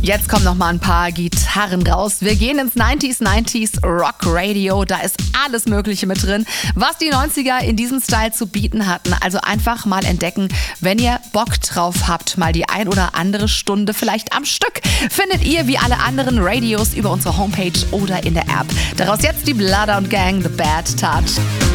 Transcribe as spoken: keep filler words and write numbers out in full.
Jetzt kommen noch mal ein paar Gitarren raus. Wir gehen ins neunziger neunzig Rock Radio. Da ist alles Mögliche mit drin, was die neunziger in diesem Style zu bieten hatten. Also einfach mal entdecken, wenn ihr Bock drauf habt, mal die ein oder andere Stunde vielleicht am Stück. Findet ihr wie alle anderen Radios über unsere Homepage oder in der App. Daraus jetzt die Bloodhound Gang, The Bad Touch.